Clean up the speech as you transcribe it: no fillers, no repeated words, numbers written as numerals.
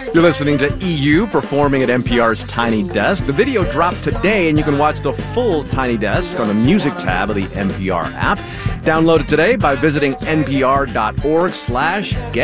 You're listening to EU performing at NPR's Tiny Desk. The video dropped today, and you can watch the full Tiny Desk on the Music tab of the NPR app. Download it today by visiting npr.org/get